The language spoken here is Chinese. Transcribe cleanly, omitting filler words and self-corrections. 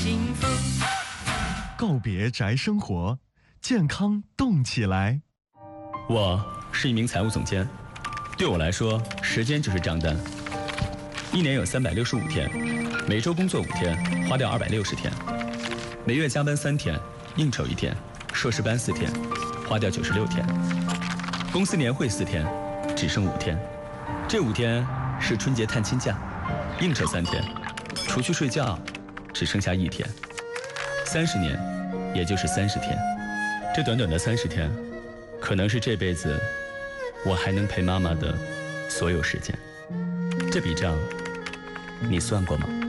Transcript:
幸福。 告别宅生活，健康动起来。 我是一名财务总监，对我来说，时间就是账单。一年有365天，每周工作5天，花掉260天；每月加班3天，应酬1天，硕士班4天，花掉96天；公司年会4天，只剩5天。这5天是春节探亲假，应酬3天，除去睡觉，只剩下1天。30年，也就是30天。这短短的30天，可能是这辈子我还能陪妈妈的所有时间。这笔账，你算过吗？